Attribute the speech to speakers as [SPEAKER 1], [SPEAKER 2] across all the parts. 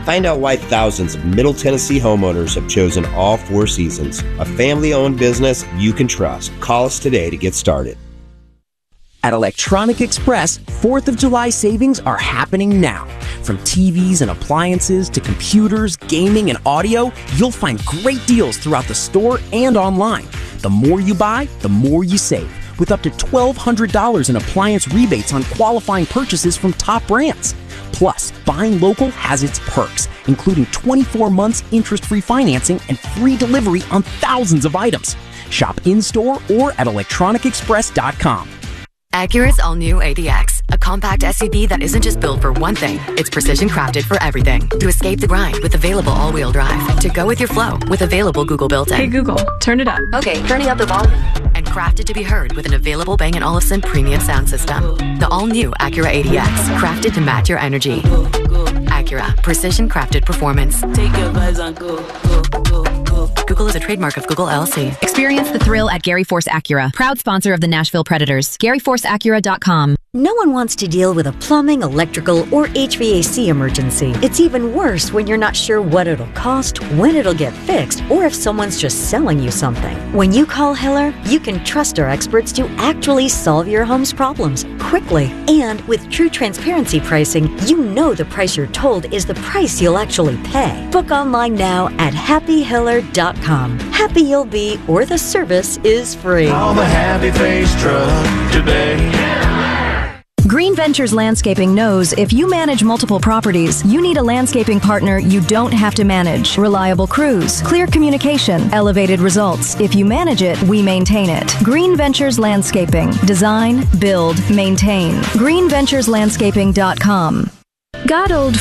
[SPEAKER 1] Find out why thousands of Middle Tennessee homeowners have chosen All Four Seasons, a family-owned business you can trust. Call us today to get started.
[SPEAKER 2] At Electronic Express, 4th of July savings are happening now. From TVs and appliances to computers, gaming, and audio, you'll find great deals throughout the store and online. The more you buy, the more you save, with up to $1,200 in appliance rebates on qualifying purchases from top brands. Plus, buying local has its perks, including 24 months interest-free financing and free delivery on thousands of items. Shop in-store or at electronicexpress.com.
[SPEAKER 3] Acura's all-new ADX, a compact SUV that isn't just built for one thing. It's precision-crafted for everything. To escape the grind with available all-wheel drive. To go with your flow with available Google built-in.
[SPEAKER 4] Hey Google, turn it up.
[SPEAKER 3] Okay, turning up the volume. And crafted to be heard with an available Bang & Olufsen premium sound system. The all-new Acura ADX, crafted to match your energy. Acura, precision-crafted performance.
[SPEAKER 5] Take your vibes on go.
[SPEAKER 3] Google is a trademark of Google LLC.
[SPEAKER 6] Experience the thrill at Gary Force Acura, proud sponsor of the Nashville Predators. GaryForceAcura.com.
[SPEAKER 7] No one wants to deal with a plumbing, electrical, or HVAC emergency. It's even worse when you're not sure what it'll cost, when it'll get fixed, or if someone's just selling you something. When you call Hiller, you can trust our experts to actually solve your home's problems quickly. And with true transparency pricing, you know the price you're told is the price you'll actually pay. Book online now at happyhiller.com. Happy you'll be, or the service is free.
[SPEAKER 8] Call the Happy Face Truck today.
[SPEAKER 6] Green Ventures Landscaping knows if you manage multiple properties, you need a landscaping partner you don't have to manage. Reliable crews, clear communication, elevated results. If you manage it, we maintain it. Green Ventures Landscaping. Design, build, maintain. GreenVenturesLandscaping.com. Got old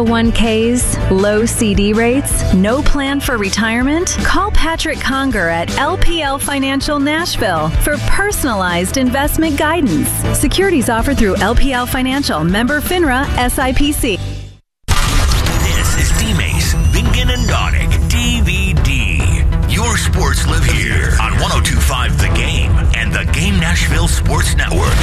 [SPEAKER 6] 401ks, low CD rates, no plan for retirement? Call Patrick Conger at LPL Financial Nashville for personalized investment guidance. Securities offered through LPL Financial, member FINRA, SIPC.
[SPEAKER 9] This is D-Mace, Bingen and Donick, DVD. Your sports live here on 102.5 The Game and The Game Nashville Sports Network.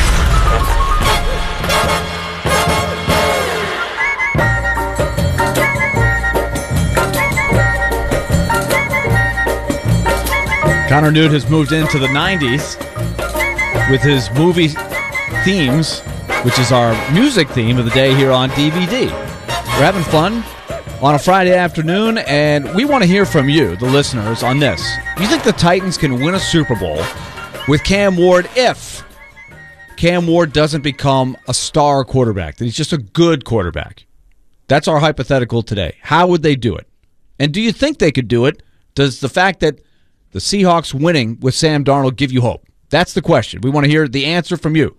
[SPEAKER 10] Connor Newt has moved into the 90s with his movie themes, which is our music theme of the day here on DVD. We're having fun on a Friday afternoon, and we want to hear from you, the listeners, on this. Do you think the Titans can win a Super Bowl with Cam Ward if Cam Ward doesn't become a star quarterback, that he's just a good quarterback? That's our hypothetical today. How would they do it? And do you think they could do it? Does the fact that the Seahawks winning with Sam Darnold give you hope? That's the question. We want to hear the answer from you.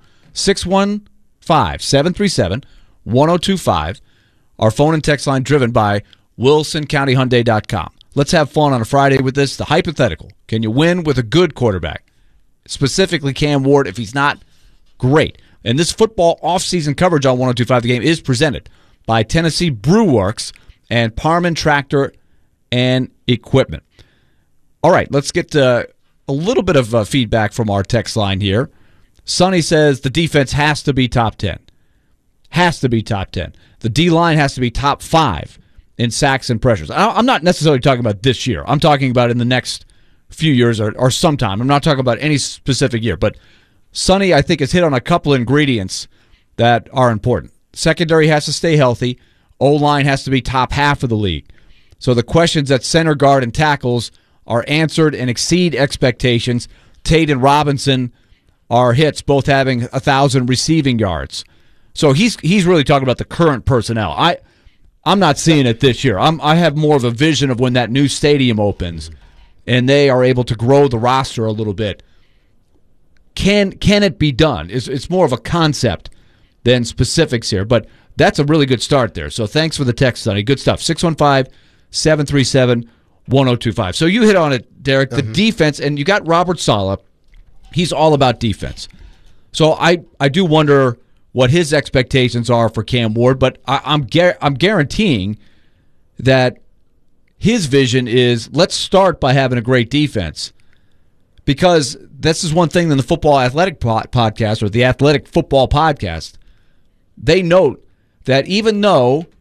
[SPEAKER 10] 615-737-1025. Our phone and text line driven by WilsonCountyHyundai.com. Let's have fun on a Friday with this. The hypothetical. Can you win with a good quarterback? Specifically Cam Ward if he's not great. And this football offseason coverage on 102.5 The Game is presented by Tennessee Brew Works and Parman Tractor and Equipment. All right, let's get a little bit of feedback from our text line here. Sonny says the defense has to be top 10. Has to be top 10. The D-line has to be top 5 in sacks and pressures. I'm not necessarily talking about this year. I'm talking about in the next few years or sometime. I'm not talking about any specific year. But Sonny, I think, has hit on a couple ingredients that are important. Secondary has to stay healthy. O-line has to be top half of the league. So the questions at center, guard, and tackles are answered and exceed expectations. Tate and Robinson are hits, both having 1,000 receiving yards. So he's really talking about the current personnel. I'm not seeing it this year. I have more of a vision of when that new stadium opens and they are able to grow the roster a little bit. Can it be done? It's more of a concept than specifics here, but that's a really good start there. So thanks for the text, Sonny. Good stuff. 615-737-1025. So you hit on it, Derek. The defense, and you got Robert Saleh. He's all about defense. So I do wonder what his expectations are for Cam Ward, but I'm guaranteeing that his vision is let's start by having a great defense, because this is one thing in the Football Athletic podcast or the Athletic Football podcast. They note that even though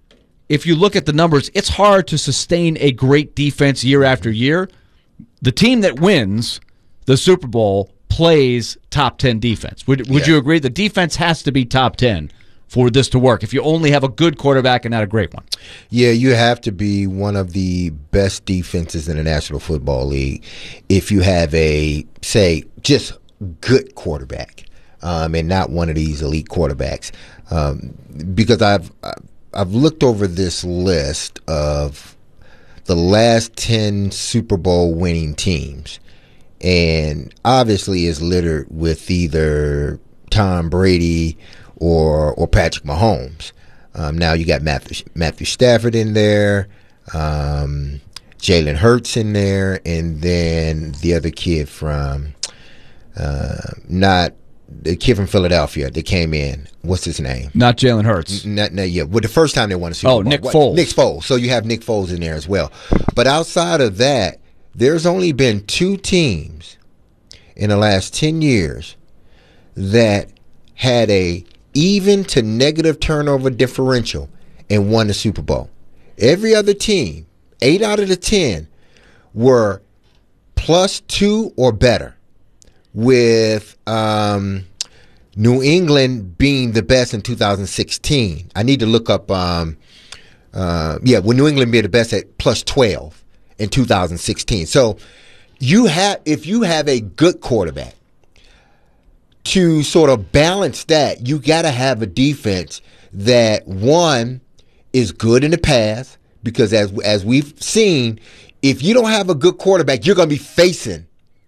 [SPEAKER 10] if you look at the numbers, it's hard to sustain a great defense year after year. The team that wins the Super Bowl plays top 10 defense. Would you agree? The defense has to be top 10 for this to work if you only have a good quarterback and not a great one.
[SPEAKER 4] Yeah, you have to be one of the best defenses in the National Football League if you have a, say, just good quarterback and not one of these elite quarterbacks. Because I've looked over this list of the last 10 Super Bowl winning teams, and obviously is littered with either Tom Brady or Patrick Mahomes. Now you got Matthew Stafford in there, Jalen Hurts in there, and then the other kid from the kid from Philadelphia that came in. What's his name?
[SPEAKER 10] Not Jalen Hurts.
[SPEAKER 4] Yeah. Well, the first time they won a Super Bowl.
[SPEAKER 10] Nick Foles.
[SPEAKER 4] Nick Foles. So you have Nick Foles in there as well. But outside of that, there's only been 2 teams in the last 10 years that had a even to negative turnover differential and won the Super Bowl. Every other team, 8 out of the 10, were +2 or better, with New England being the best in 2016. I need to look up, when New England being the best at +12 in 2016. So if you have a good quarterback, to sort of balance that, you got to have a defense that, one, is good in the pass, because as we've seen, if you don't have a good quarterback, you're going to be facing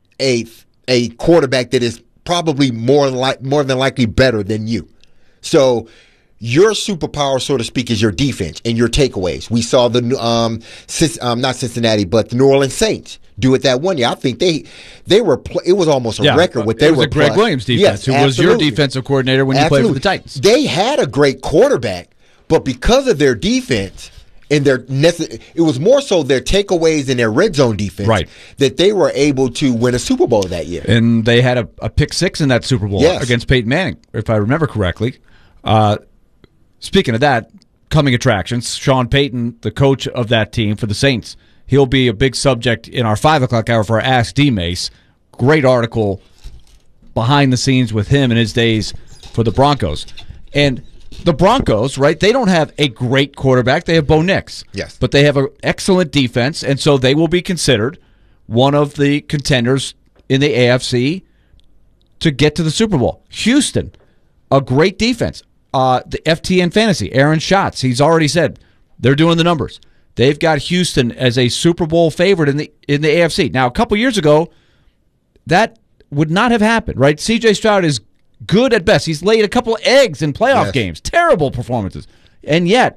[SPEAKER 4] a quarterback that is probably more than likely better than you. So your superpower, so to speak, is your defense and your takeaways. We saw the not Cincinnati, but the New Orleans Saints do it that one year. I think they were. It was almost a record what they were.
[SPEAKER 10] It was a Greg Williams defense, who was your defensive coordinator when you played for the Titans.
[SPEAKER 4] They had a great quarterback, but because of their defense and it was more so their takeaways and their red zone defense, that they were able to win a Super Bowl that year.
[SPEAKER 10] And they had a pick 6 in that Super Bowl against Peyton Manning, if I remember correctly. Speaking of that, coming attractions, Sean Payton, the coach of that team for the Saints, he'll be a big subject in our 5 o'clock hour for our Ask D-Mace. Great article behind the scenes with him and his days for the Broncos. And the Broncos, right, they don't have a great quarterback. They have Bo Nix.
[SPEAKER 4] Yes.
[SPEAKER 10] But they have an excellent defense, and so they will be considered one of the contenders in the AFC to get to the Super Bowl. Houston, a great defense. The FTN Fantasy, Aaron Schatz, he's already said they're doing the numbers. They've got Houston as a Super Bowl favorite in the AFC. Now, a couple years ago, that would not have happened, right? C.J. Stroud is good at best. He's laid a couple of eggs in playoff games. Terrible performances. And yet,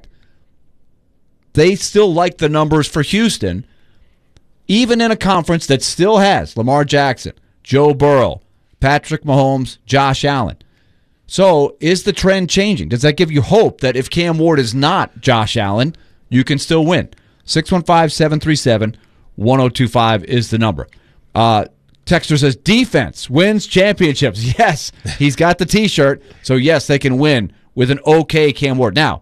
[SPEAKER 10] they still like the numbers for Houston, even in a conference that still has Lamar Jackson, Joe Burrow, Patrick Mahomes, Josh Allen. So, is the trend changing? Does that give you hope that if Cam Ward is not Josh Allen, you can still win? 615-737-1025 is the number. Texter says, defense wins championships. Yes, he's got the T-shirt, so yes, they can win with an okay Cam Ward. Now,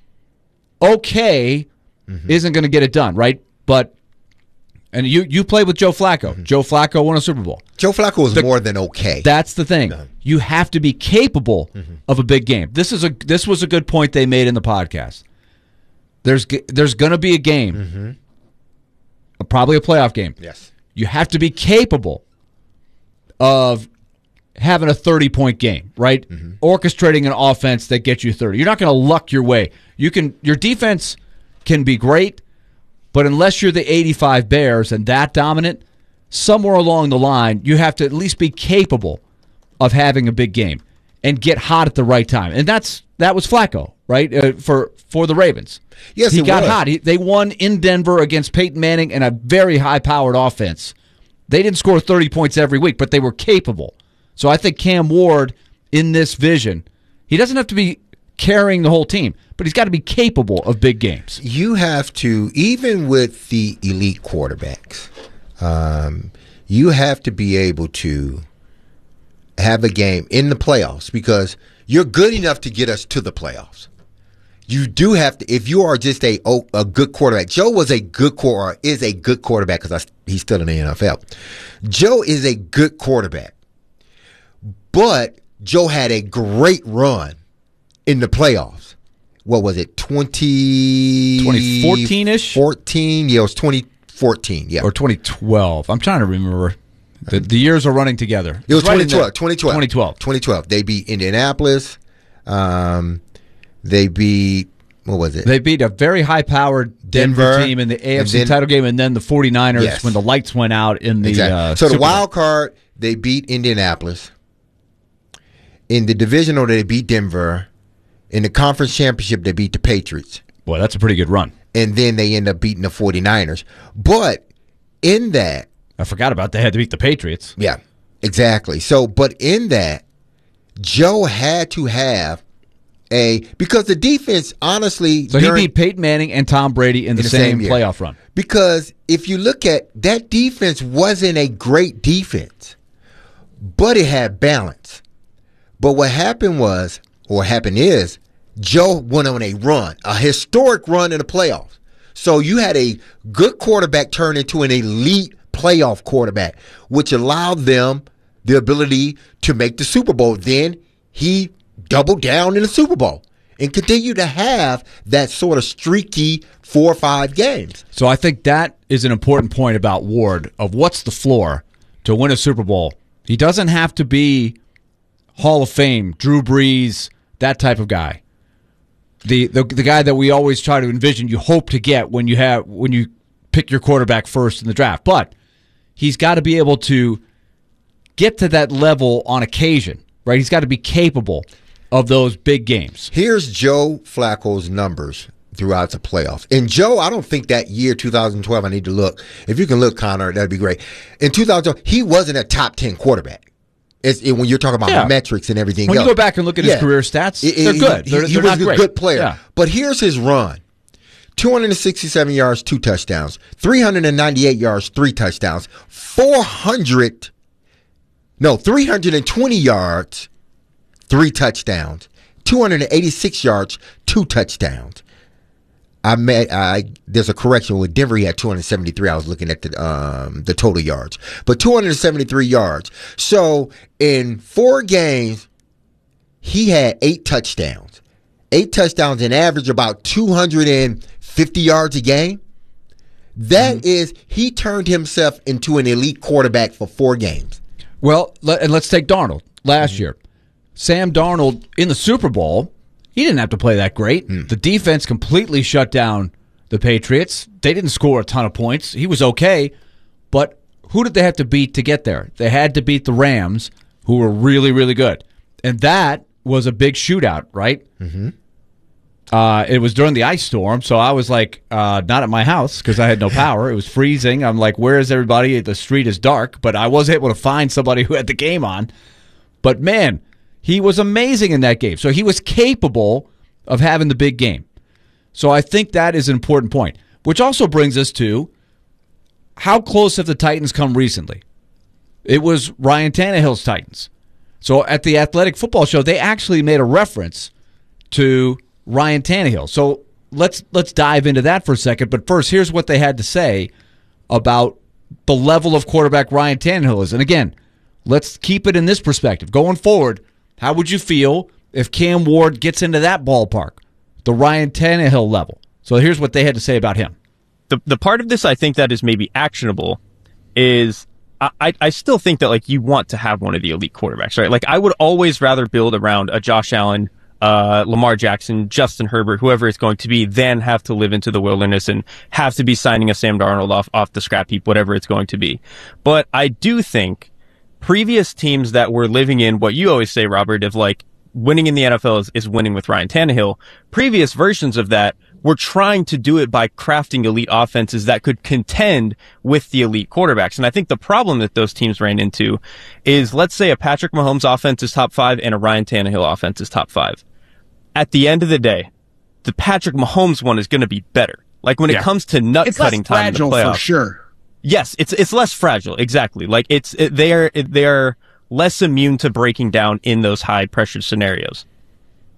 [SPEAKER 10] okay isn't going to get it done, right? But, and you played with Joe Flacco. Joe Flacco won a Super Bowl.
[SPEAKER 4] Joe Flacco was more than okay.
[SPEAKER 10] That's the thing. You have to be capable of a big game. This was a good point they made in the podcast. There's going to be a game, probably a playoff game.
[SPEAKER 4] Yes.
[SPEAKER 10] You have to be capable of having a 30-point game, right? Orchestrating an offense that gets you 30. You're not going to luck your way. Your defense can be great, but unless you're the 85 Bears and that dominant, somewhere along the line, you have to at least be capable of having a big game and get hot at the right time. And that was Flacco, right? For the Ravens.
[SPEAKER 4] Yes,
[SPEAKER 10] he got hot. They won in Denver against Peyton Manning and a very high-powered offense. They didn't score 30 points every week, but they were capable. So I think Cam Ward, in this vision, he doesn't have to be carrying the whole team, but he's got to be capable of big games.
[SPEAKER 4] You have to, even with the elite quarterbacks, you have to be able to have a game in the playoffs because you're good enough to get us to the playoffs. you do have to, if you are just a good quarterback. Joe was a good is a good quarterback because he's still in the NFL. Joe is a good quarterback, but Joe had a great run in the playoffs. What was it?
[SPEAKER 10] 2014-ish?
[SPEAKER 4] 14. Yeah, it was 2014. Yeah.
[SPEAKER 10] Or 2012. I'm trying to remember. The years are running together.
[SPEAKER 4] It was
[SPEAKER 10] right
[SPEAKER 4] 2012. They beat Indianapolis. They beat, what was it?
[SPEAKER 10] They beat a very high-powered Denver team in the AFC title game, and then the 49ers when the lights went out in the
[SPEAKER 4] So the wild card, they beat Indianapolis. In the divisional, they beat Denver. In the conference championship, they beat the Patriots.
[SPEAKER 10] Boy, that's a pretty good run.
[SPEAKER 4] And then they end up beating the 49ers. But in that,
[SPEAKER 10] I forgot about they had to beat the Patriots.
[SPEAKER 4] Yeah, exactly. So, but in that, Joe had to have because the defense, honestly...
[SPEAKER 10] So he beat Peyton Manning and Tom Brady in the same playoff run.
[SPEAKER 4] Because if you look at that defense, wasn't a great defense, but it had balance. But what happened is, Joe went on a run, a historic run in the playoffs. So you had a good quarterback turn into an elite playoff quarterback, which allowed them the ability to make the Super Bowl. Then he doubled down in the Super Bowl and continued to have that sort of streaky 4 or 5 games.
[SPEAKER 10] So I think that is an important point about Ward of what's the floor to win a Super Bowl. He doesn't have to be Hall of Fame, Drew Brees, that type of guy. The guy that we always try to envision, you hope to get when you pick your quarterback first in the draft. But he's got to be able to get to that level on occasion, right? He's got to be capable of those big games.
[SPEAKER 4] Here's Joe Flacco's numbers throughout the playoffs. And Joe, I don't think that year, 2012, I need to look. If you can look, Connor, that'd be great. In 2012, he wasn't a top 10 quarterback. When you're talking about metrics and everything else.
[SPEAKER 10] When you go back and look at his career stats, they're good.
[SPEAKER 4] He was a good player. Yeah. But here's his run. 267 yards, 2 touchdowns. 398 yards, 3 touchdowns. 320 yards, 3 touchdowns. 286 yards, 2 touchdowns. There's a correction with Denver. He had 273. I was looking at the total yards, but 273 yards. So in 4 games, he had 8 touchdowns. 8 touchdowns, and average about 250 yards a game. That is, he turned himself into an elite quarterback for 4 games.
[SPEAKER 10] Well, and let's take Darnold last year. Sam Darnold in the Super Bowl. He didn't have to play that great. The defense completely shut down the Patriots. They didn't score a ton of points. He was okay, but who did they have to beat to get there? They had to beat the Rams, who were really, really good. And that was a big shootout, right? Mm-hmm. It was during the ice storm, so I was like, not at my house because I had no power. It was freezing. I'm like, where is everybody? The street is dark, but I was able to find somebody who had the game on. But man, he was amazing in that game. So he was capable of having the big game. So I think that is an important point, which also brings us to how close have the Titans come recently? It was Ryan Tannehill's Titans. So at the Athletic Football Show, they actually made a reference to Ryan Tannehill. So let's dive into that for a second. But first, here's what they had to say about the level of quarterback Ryan Tannehill is. And again, let's keep it in this perspective. Going forward, how would you feel if Cam Ward gets into that ballpark, the Ryan Tannehill level? So here's what they had to say about him.
[SPEAKER 5] The part of this I think that is maybe actionable is I still think that like you want to have one of the elite quarterbacks, right? Like I would always rather build around a Josh Allen, Lamar Jackson, Justin Herbert, whoever it's going to be, than have to live into the wilderness and have to be signing a Sam Darnold off the scrap heap, whatever it's going to be. But I do think previous teams that were living in what you always say, Robert, of like winning in the NFL is winning with Ryan Tannehill. Previous versions of that were trying to do it by crafting elite offenses that could contend with the elite quarterbacks. And I think the problem that those teams ran into is, let's say a Patrick Mahomes offense is top 5 and a Ryan Tannehill offense is top 5. At the end of the day, the Patrick Mahomes one is going to be better. Like when it comes to cutting time in the playoffs.
[SPEAKER 11] For sure.
[SPEAKER 5] Yes, it's less fragile. Exactly. Like they are less immune to breaking down in those high pressure scenarios.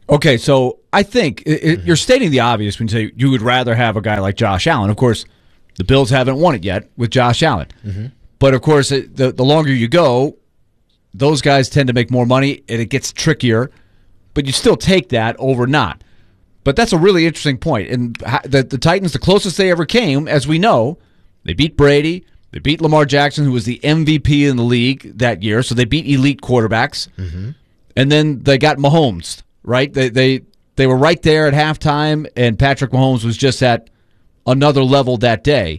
[SPEAKER 10] Okay, so I think you're stating the obvious when you say you would rather have a guy like Josh Allen. Of course, the Bills haven't won it yet with Josh Allen. Mm-hmm. But, of course, the longer you go, those guys tend to make more money, and it gets trickier. But you still take that over not. But that's a really interesting point. And the Titans, the closest they ever came, as we know, they beat Brady. They beat Lamar Jackson, who was the MVP in the league that year. So they beat elite quarterbacks. Mm-hmm. And then they got Mahomes. Right, they were right there at halftime, and Patrick Mahomes was just at another level that day.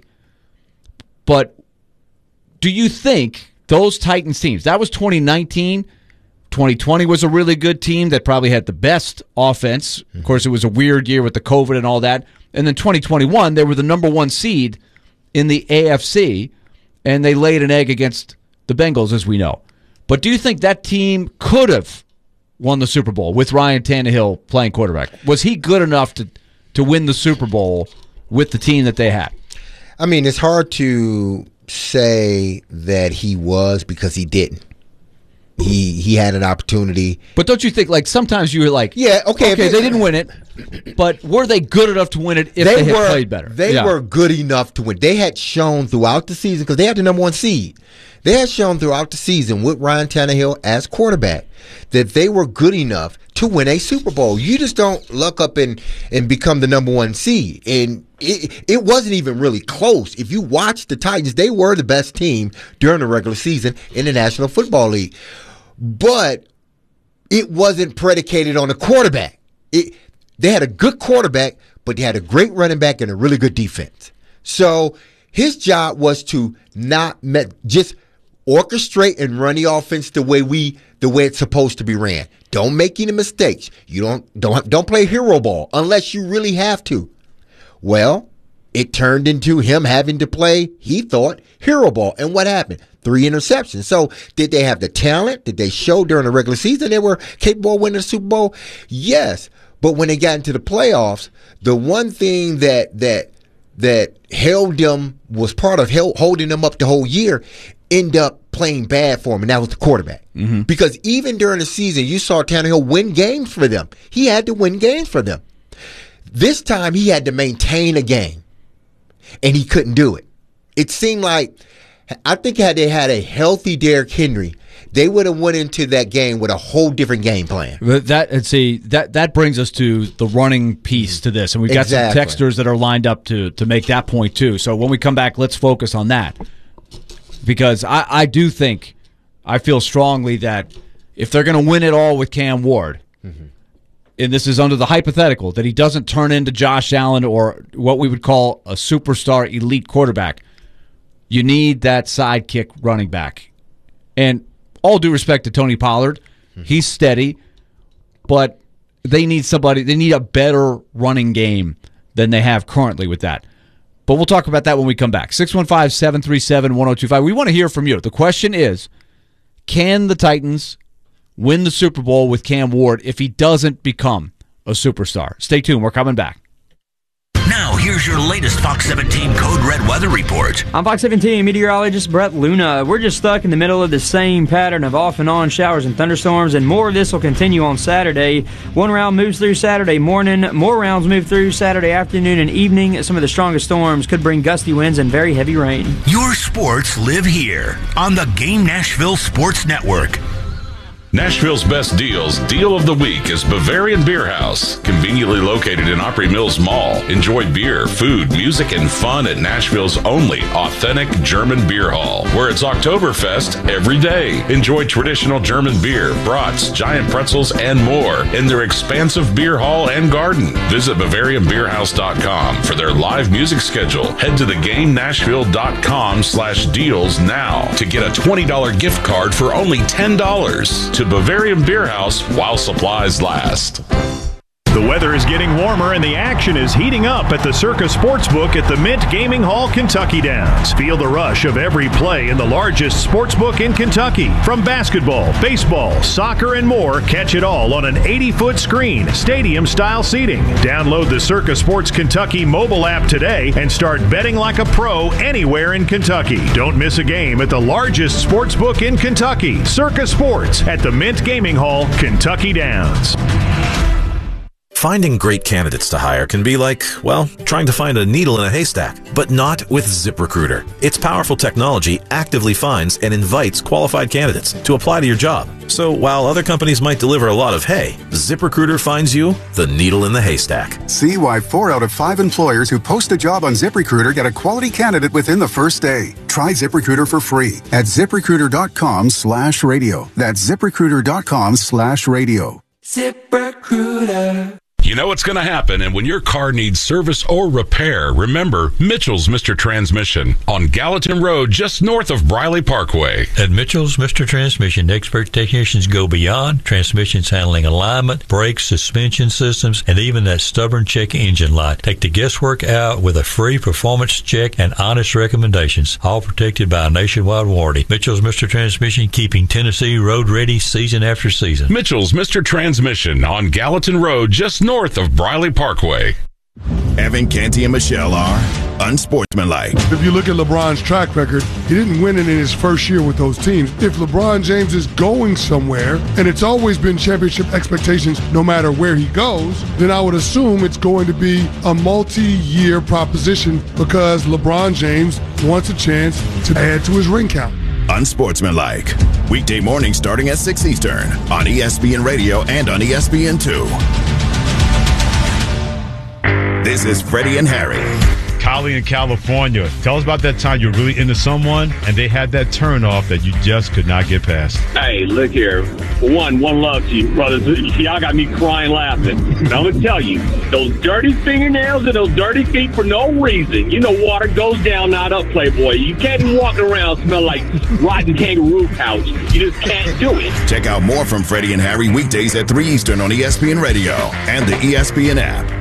[SPEAKER 10] But do you think those Titans teams, that was 2019, 2020 was a really good team that probably had the best offense. Of course, it was a weird year with the COVID and all that. And then 2021, they were the number 1 seed in the AFC, and they laid an egg against the Bengals, as we know. But do you think that team could have won the Super Bowl with Ryan Tannehill playing quarterback? Was he good enough to win the Super Bowl with the team that they had?
[SPEAKER 4] I mean, it's hard to say that he was because he didn't. He had an opportunity.
[SPEAKER 10] But don't you think, like, sometimes you were like,
[SPEAKER 4] yeah, okay,
[SPEAKER 10] they didn't win it, but were they good enough to win it if they had played better?
[SPEAKER 4] They were good enough to win. They had shown throughout the season, because they had the number 1 seed. They had shown throughout the season with Ryan Tannehill as quarterback that they were good enough to win a Super Bowl. You just don't luck up and become the number 1 seed. And it wasn't even really close. If you watch the Titans, they were the best team during the regular season in the National Football League. But it wasn't predicated on a quarterback. They had a good quarterback, but they had a great running back and a really good defense. So his job was to not just orchestrate and run the offense the way it's supposed to be ran. Don't make any mistakes. You don't play hero ball unless you really have to. Well, it turned into him having to play, he thought, hero ball. And what happened? 3 interceptions. So did they have the talent? Did they show during the regular season they were capable of winning the Super Bowl? Yes. But when they got into the playoffs, the one thing that held them, was part of holding them up the whole year, end up playing bad for him, and that was the quarterback. Mm-hmm. Because even during the season, you saw Tannehill win games for them. He had to win games for them. This time, he had to maintain a game, and he couldn't do it. It seemed like, I think had they had a healthy Derrick Henry, they would have went into that game with a whole different game plan.
[SPEAKER 10] That brings us to the running piece to this, and we've got some texters that are lined up to make that point too. So when we come back, let's focus on that, because I do think, I feel strongly that if they're going to win it all with Cam Ward, and this is under the hypothetical that he doesn't turn into Josh Allen or what we would call a superstar elite quarterback, you need that sidekick running back. And all due respect to Tony Pollard, he's steady, but they need a better running game than they have currently with that. But we'll talk about that when we come back. 615-737-1025. We want to hear from you. The question is, can the Titans win the Super Bowl with Cam Ward if he doesn't become a superstar? Stay tuned. We're coming back.
[SPEAKER 9] Now, here's your latest Fox 17 Code Red weather report.
[SPEAKER 11] I'm Fox 17 meteorologist Brett Luna. We're just stuck in the middle of the same pattern of off and on showers and thunderstorms, and more of this will continue on Saturday. One round moves through Saturday morning. More rounds move through Saturday afternoon and evening. Some of the strongest storms could bring gusty winds and very heavy rain.
[SPEAKER 9] Your sports live here on the Game Nashville Sports Network.
[SPEAKER 12] Nashville's best deals. Deal of the week is Bavarian Beer House, conveniently located in Opry Mills Mall. Enjoy beer, food, music, and fun at Nashville's only authentic German beer hall, where it's Oktoberfest every day. Enjoy traditional German beer, brats, giant pretzels, and more in their expansive beer hall and garden. Visit BavarianBeerHouse.com for their live music schedule. Head to theGameNashville.com/deals now to get a $20 gift card for only $10 to Bavarian Beer House while supplies last.
[SPEAKER 13] The weather is getting warmer and the action is heating up at the Circa Sportsbook at the Mint Gaming Hall, Kentucky Downs. Feel the rush of every play in the largest sportsbook in Kentucky. From basketball, baseball, soccer, and more, catch it all on an 80-foot screen, stadium-style seating. Download the Circa Sports Kentucky mobile app today and start betting like a pro anywhere in Kentucky. Don't miss a game at the largest sportsbook in Kentucky, Circa Sports at the Mint Gaming Hall, Kentucky Downs.
[SPEAKER 14] Finding great candidates to hire can be like, well, trying to find a needle in a haystack, but not with ZipRecruiter. Its powerful technology actively finds and invites qualified candidates to apply to your job. So while other companies might deliver a lot of hay, ZipRecruiter finds you the needle in the haystack.
[SPEAKER 15] See why 4 out of 5 employers who post a job on ZipRecruiter get a quality candidate within the first day. Try ZipRecruiter for free at ZipRecruiter.com/radio. That's ZipRecruiter.com/radio.
[SPEAKER 12] ZipRecruiter. You know what's going to happen, and when your car needs service or repair, remember Mitchell's Mr. Transmission on Gallatin Road, just north of Briley Parkway.
[SPEAKER 16] At Mitchell's Mr. Transmission, expert technicians go beyond transmissions handling alignment, brakes, suspension systems, and even that stubborn check engine light. Take the guesswork out with a free performance check and honest recommendations, all protected by a nationwide warranty. Mitchell's Mr. Transmission, keeping Tennessee road ready season after season.
[SPEAKER 12] Mitchell's Mr. Transmission on Gallatin Road, just north of Briley Parkway.
[SPEAKER 17] Evan, Canty, and Michelle are unsportsmanlike.
[SPEAKER 18] If you look at LeBron's track record, he didn't win it in his first year with those teams. If LeBron James is going somewhere, and it's always been championship expectations no matter where he goes, then I would assume it's going to be a multi-year proposition because LeBron James wants a chance to add to his ring count.
[SPEAKER 17] Unsportsmanlike. Weekday mornings starting at 6 Eastern on ESPN Radio and on ESPN2. This is Freddie and Harry.
[SPEAKER 19] Kylie in California. Tell us about that time you were really into someone and they had that turn off that you just could not get past.
[SPEAKER 20] Hey, look here. For one love to you, brothers. Y'all got me crying laughing. And I'm going to tell you, those dirty fingernails and those dirty feet for no reason. You know water goes down, not up, Playboy. You can't be walking around smell like rotten kangaroo pouch. You just can't do it.
[SPEAKER 17] Check out more from Freddie and Harry weekdays at 3 Eastern on ESPN Radio and the ESPN app.